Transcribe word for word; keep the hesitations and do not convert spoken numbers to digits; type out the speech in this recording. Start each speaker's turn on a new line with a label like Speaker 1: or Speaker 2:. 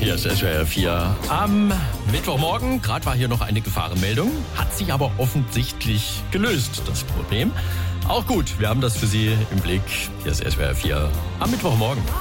Speaker 1: Hier ist S W R vier am Mittwochmorgen. Gerade war hier noch eine Gefahrenmeldung, hat sich aber offensichtlich gelöst, das Problem. Auch gut, wir haben das für Sie im Blick. Hier ist S W R vier am Mittwochmorgen.